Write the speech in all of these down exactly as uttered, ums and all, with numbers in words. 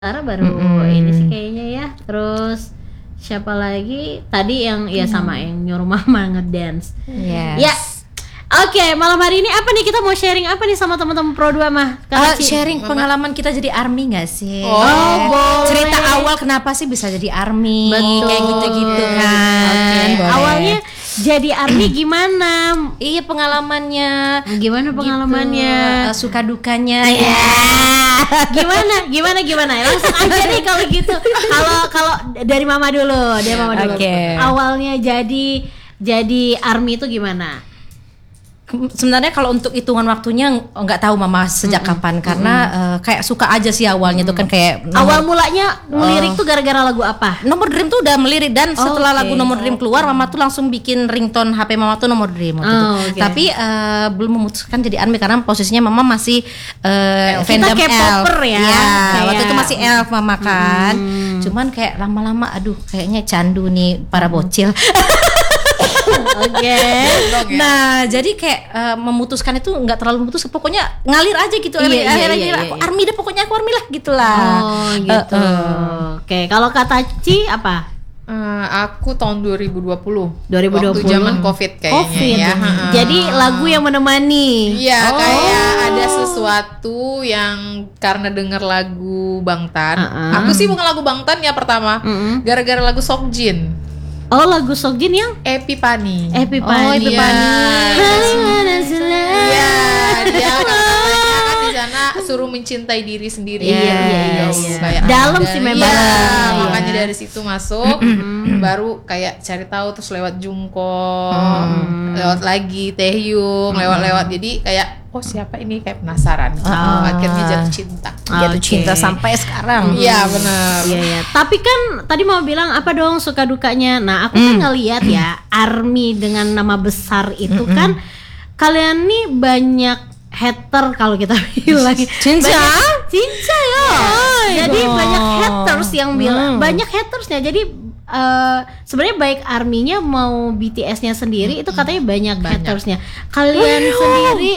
Tara baru Mm-mm. ini sih kayaknya ya. Terus siapa lagi? Tadi yang ya sama yang nyuruh mama ngedance. Yes. Ya. Oke, malam hari ini apa nih kita mau sharing apa nih sama teman-teman Pro dua mah? Uh, sharing Mama. Pengalaman kita jadi army nggak sih? Oh, oh boleh. Cerita awal kenapa sih bisa jadi army? Betul. Kayak gitu-gitu kan. Okay. Awalnya jadi army gimana? Iya pengalamannya. Gimana pengalamannya? Gitu. Uh, suka dukanya. Yeah. Gimana? Gimana gimana? Langsung aja nih kalau gitu. Kalau kalau dari mama dulu, dari mama dulu. Okay. Awalnya jadi jadi army itu gimana? Sebenarnya kalau untuk hitungan waktunya nggak tahu mama sejak mm-hmm. kapan karena mm-hmm. uh, kayak suka aja sih awalnya mm-hmm. tuh kan kayak nomor, awal mulanya ngelirik uh, tuh gara-gara lagu apa? Nomor Dream tuh udah melirik dan setelah okay. lagu Nomor Dream keluar mama tuh langsung bikin ringtone H P mama tuh Nomor Dream waktu oh, itu. Okay. Tapi uh, belum memutuskan jadi army karena posisinya mama masih uh, fandom elf ya. Ya kayak... waktu itu masih elf mama kan. Hmm. Cuman kayak lama-lama aduh kayaknya candu nih para bocil. Oke. Okay. Nah, jadi kayak uh, memutuskan itu nggak terlalu memutus, pokoknya ngalir aja gitu. Iya, akhirnya iya, iya, iya, aku iya. army deh, pokoknya aku army lah gitulah. Oh, gitu. Uh, uh. Oke, okay. Kalau kata Ci apa? Uh, aku tahun dua ribu dua puluh dua ribu dua puluh waktu zaman Covid kayaknya COVID. ya. Hmm. Jadi lagu yang menemani. Iya, oh. kayak ada sesuatu yang karena denger lagu Bangtan. Uh-uh. Aku sih bukan lagu Bangtan ya pertama. Uh-uh. Gara-gara lagu Sokjin. Oh, lagu Sokjin yang Epipani. Epipani. Oh, Epipani. Iya, dia kan di sana suruh mencintai diri sendiri. Iya, iya, iya, iya. Dalam sih memang. Iya, iya. Makanya dari situ masuk, baru kayak cari tahu terus lewat Jungkook, hmm. lewat lagi Taehyung, lewat-lewat. Jadi kayak oh siapa ini, kayak penasaran. Oh. Akhirnya jatuh cinta. Jatuh okay. cinta sampai sekarang. Iya benar. Iya ya. Tapi kan tadi mau bilang apa dong suka dukanya. Nah aku kan ngelihat ya army dengan nama besar itu kan kalian nih banyak hater kalau kita bilang. Cinca? Cinca ya. Jadi oh. banyak haters yang bilang hmm. banyak hatersnya. Jadi Uh, sebenarnya baik arminya mau B T S-nya sendiri hmm. itu katanya banyak, banyak. hatersnya. Kalian Wih, sendiri,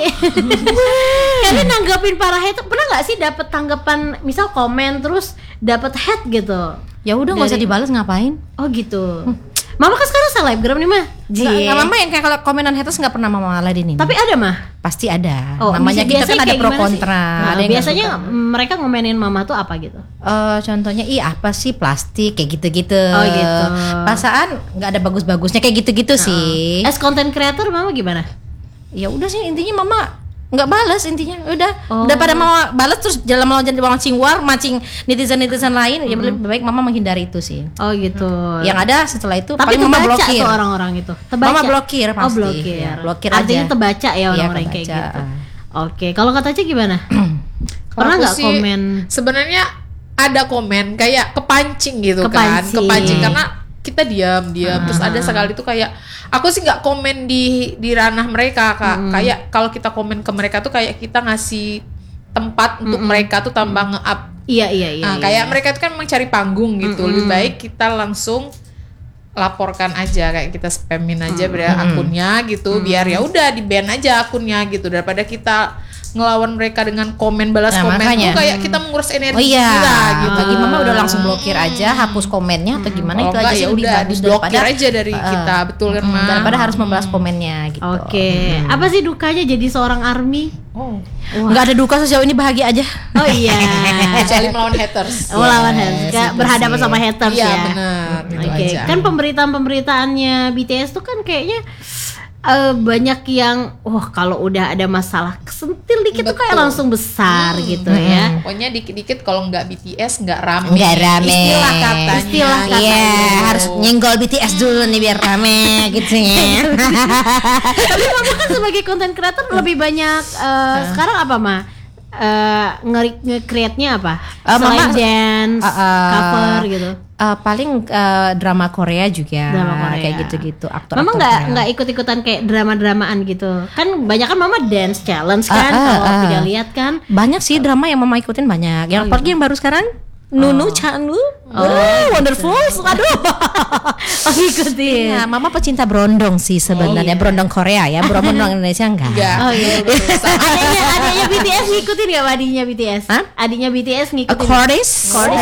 kalian nanggapin para hater pernah nggak sih dapat tanggapan misal komen terus dapat hate gitu? Ya udah nggak usah dibalas ngapain? Oh gitu. Hmm. Mama kan sekarang selebgram nih mah. Nggak, mama yang kayak kalau komenan haters nggak pernah mama ladenin. Tapi ada mah. Pasti ada. Oh, namanya kita kan ada pro kontra. Nah, ada biasanya mereka ngomenin mama tuh apa gitu? Uh, contohnya ih apa sih plastik kayak gitu-gitu. Oh gitu. Perasaan nggak ada bagus-bagusnya kayak gitu-gitu uh-uh. sih. As content creator mama gimana? Ya udah sih intinya mama nggak balas intinya udah oh. daripada mama balas terus jalan mancing mancing war mancing netizen netizen lain hmm. ya lebih baik mama menghindari itu sih. Oh gitu. Yang ada setelah itu tapi paling mama blokir orang-orang itu. Tebaca. Mama blokir pasti. Oh blokir. Ya, blokir artinya aja. Tebaca ya orang-orang ya, kayak gitu. Oke, kalau kata Ci gimana? Pernah nggak komen? Sebenarnya ada komen kayak kepancing gitu kepancing. kan, kepancing karena kita diam-diam uh-huh. terus ada sekali tuh kayak aku sih nggak komen di di ranah mereka kak, hmm. kayak kalau kita komen ke mereka tuh kayak kita ngasih tempat untuk hmm. mereka tuh tambah nge-up. Iya iya iya. Nah, iya, kayak iya. mereka tuh kan mencari panggung gitu, hmm. lebih baik kita langsung laporkan aja kayak kita spamin aja hmm. biar akunnya gitu, hmm. biar ya udah di ban aja akunnya gitu daripada kita ngelawan mereka dengan komen balas nah, komen makanya. tuh kayak kita menguras energi oh, iya. kita gitu. Bagi mama udah langsung blokir aja, hapus komennya atau gimana hmm. itu aja sih ya lebih udah, bagus daripada aja dari uh, kita betul kan uh, Ma? Daripada harus membalas komennya gitu. Oke, okay. hmm. apa sih dukanya jadi seorang army? Oh, nggak ada duka sejauh ini bahagia aja. Oh iya. Kecuali melawan haters. Oh, melawan haters. Yes, berhadapan sama haters iya, ya. Iya benar. Oke, okay. kan pemberitaan-pemberitaan-nya B T S tuh kan kayaknya Uh, banyak yang wah kalau udah ada masalah kesentil dikit Betul. tuh kayak langsung besar hmm. gitu hmm. ya. Pokoknya dikit-dikit kalau nggak B T S nggak rame. Nggak rame. Istilah katanya. Istilah katanya. Iya, yeah, harus nyenggol B T S dulu nih biar rame gitu ya. Tapi mama kan sebagai content creator lebih banyak uh, uh. sekarang apa mah? Uh, nge-create-nya apa? Uh, Selain mama, dance, uh, uh, cover gitu. Uh, paling uh, drama Korea juga drama Korea. kayak gitu-gitu aktor. Mama nggak nggak ikut-ikutan kayak drama-dramaan gitu kan banyak kan mama dance challenge kan uh, uh, kalau uh, tidak lihat kan banyak sih drama yang mama ikutin banyak yang oh, apalagi gitu. yang baru sekarang Nunu Chanwoo, oh, Wonderful, aduh, Oh ngikutin. ya, mama pecinta brondong sih sebenarnya, Oh, iya. brondong Korea ya, brondong Indonesia enggak. Enggak. Oh iya. Adanya adanya B T S ngikutin nggak adiknya B T S? Hah? Adiknya B T S A ngikutin. chorus,